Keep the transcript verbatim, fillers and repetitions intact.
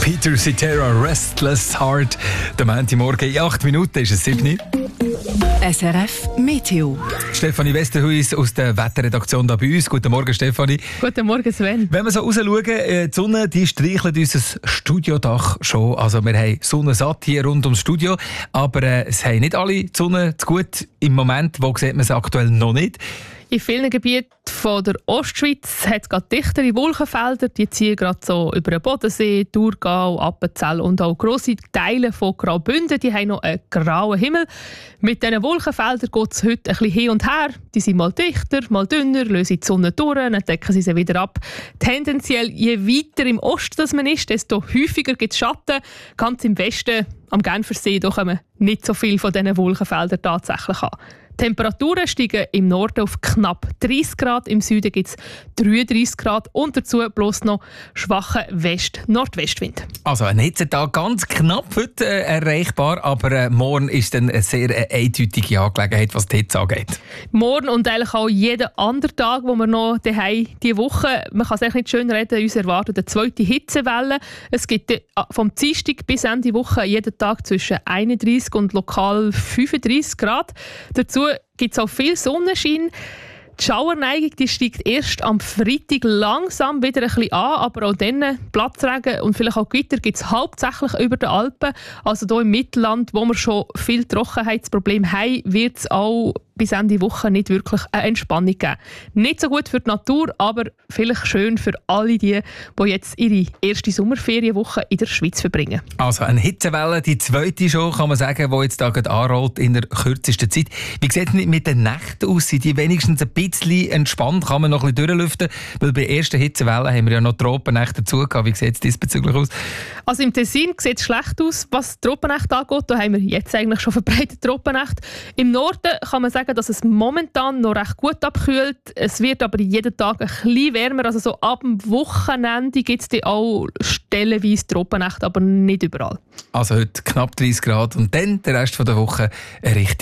Peter Cetera, Restless Heart. Der Montagmorgen in acht Minuten ist es sieben. S R F Meteo. Stefanie Westerhuis aus der Wetterredaktion da bei uns. Guten Morgen, Stefanie. Guten Morgen, Sven. Wenn wir so raus schauen, die Sonne die streichelt unser Studiodach schon. Also wir haben Sonne satt hier rund ums Studio. Aber äh, es haben nicht alle die Sonne zu gut. Im Moment, wo sieht man es aktuell noch nicht? In vielen Gebieten von der Ostschweiz hat es gerade dichtere Wolkenfelder. Die ziehen gerade so über den Bodensee, Thurgau, Appenzell und auch grosse Teile von Graubünden. Die haben noch einen grauen Himmel. Mit diesen Wolkenfeldern geht es heute ein bisschen hin und her. Die sind mal dichter, mal dünner, lösen die Sonne durch, dann decken sie sie wieder ab. Tendenziell, je weiter im Osten das man ist, desto häufiger gibt es Schatten. Ganz im Westen, am Genfersee, da kommen nicht so viele von diesen Wolkenfeldern tatsächlich an. Die Temperaturen steigen im Norden auf knapp dreißig Grad, im Süden gibt es dreiunddreißig Grad und dazu bloß noch schwachen West-Nordwestwind. Also ein Hitzetag ganz knapp heute äh, erreichbar, aber äh, morgen ist dann eine sehr äh, eindeutige Angelegenheit, was die Hitze angeht. Morgen und eigentlich auch jeden anderen Tag, wo wir noch daheim diese Woche, man kann es eigentlich nicht schön reden, uns erwartet eine zweite Hitzewelle. Es gibt äh, vom Dienstag bis Ende Woche jeden Tag zwischen einunddreißig und lokal fünfunddreißig Grad. Dazu gibt es auch viel Sonnenschein. Die Schauerneigung die steigt erst am Freitag langsam wieder ein bisschen an, aber auch dann Platzregen und vielleicht auch Gewitter gibt es hauptsächlich über den Alpen. Also hier im Mittelland, wo wir schon viel Trockenheitsprobleme haben, wird es auch bis Ende Woche nicht wirklich eine Entspannung geben. Nicht so gut für die Natur, aber vielleicht schön für alle die, die jetzt ihre erste Sommerferienwoche in der Schweiz verbringen. Also eine Hitzewelle, die zweite schon, kann man sagen, die jetzt da gerade anrollt in der kürzesten Zeit. Wie sieht es mit den Nächten aus? Sind die wenigstens ein bisschen entspannt? Kann man noch ein bisschen durchlüften? Weil bei der ersten Hitzewelle haben wir ja noch Tropennächte dazu gehabt. Wie sieht es diesbezüglich aus? Also im Tessin sieht es schlecht aus, was Tropennächte angeht. Da haben wir jetzt eigentlich schon verbreitet Tropennächte. Im Norden kann man sagen, dass es momentan noch recht gut abkühlt. Es wird aber jeden Tag ein bisschen wärmer. Also so ab dem Wochenende gibt es auch stellenweise Tropennächte, aber nicht überall. Also heute knapp dreißig Grad und dann der Rest der Woche richtig.